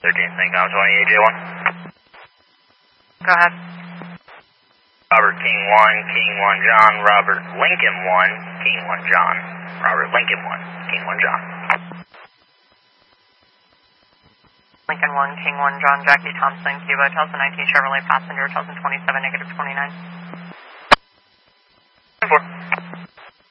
13 Lincoln 28J1. Go ahead. Robert King 1, King 1 John, Robert Lincoln 1, King 1 John. Robert Lincoln 1, King 1 John. Lincoln 1, King 1 John, Jackie Thompson, Cuba, Telson 19 Chevrolet passenger, Telson 27, negative 29. 4.